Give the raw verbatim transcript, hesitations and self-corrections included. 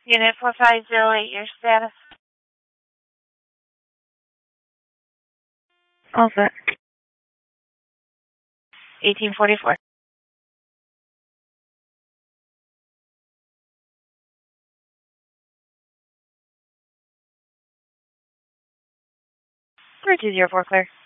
Unit four five zero eight, your status. All set. eighteen forty-four. three two zero four, clear.